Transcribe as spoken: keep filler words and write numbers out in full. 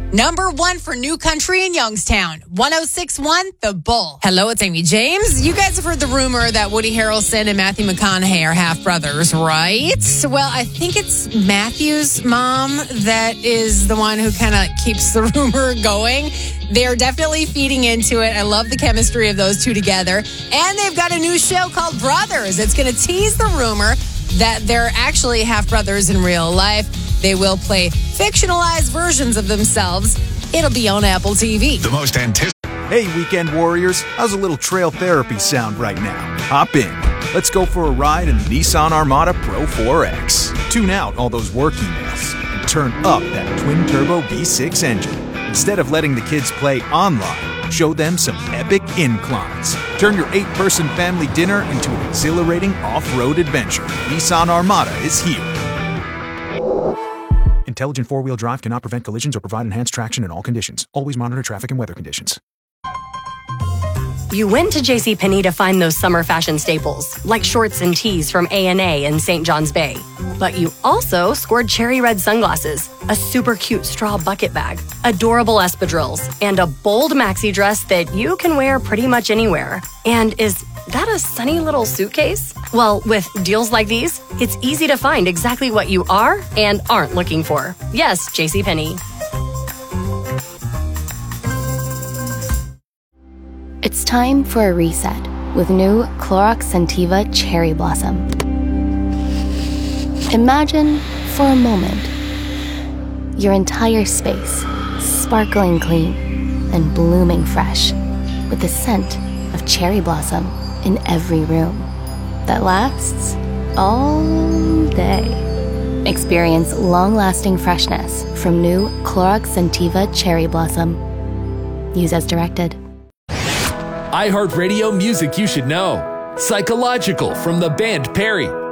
Number one for New Country in Youngstown, one oh six point one The Bull. Hello, it's Amy James. You guys have heard the rumor that Woody Harrelson and Matthew McConaughey are half brothers, right? Well, I think it's Matthew's mom that is the one who kind of keeps the rumor going. They're definitely feeding into it. I love the chemistry of those two together. And they've got a new show called Brothers. It's going to tease the rumor that they're actually half brothers in real life. They will play fictionalized versions of themselves. It'll be on Apple T V. The most anticipated. Hey, weekend warriors. How's a little trail therapy sound right now? Hop in. Let's go for a ride in the Nissan Armada Pro four X. Tune out all those work emails and turn up that twin-turbo V six engine. Instead of letting the kids play online, show them some epic inclines. Turn your eight-person family dinner into an exhilarating off-road adventure. Nissan Armada is here. Intelligent four-wheel drive cannot prevent collisions or provide enhanced traction in all conditions. Always monitor traffic and weather conditions. You went to JCPenney to find those summer fashion staples, like shorts and tees from A and A in Saint John's Bay. But you also scored cherry red sunglasses, a super cute straw bucket bag, adorable espadrilles, and a bold maxi dress that you can wear pretty much anywhere. And is that a sunny little suitcase? Well, with deals like these, it's easy to find exactly what you are and aren't looking for. Yes, JCPenney. It's time for a reset with new Clorox Scentiva Cherry Blossom. Imagine, for a moment, your entire space sparkling clean and blooming fresh with the scent of cherry blossom in every room that lasts all day. Experience long-lasting freshness from new Clorox Scentiva Cherry Blossom. Use as directed. iHeartRadio music you should know. Psychological from the band Perry.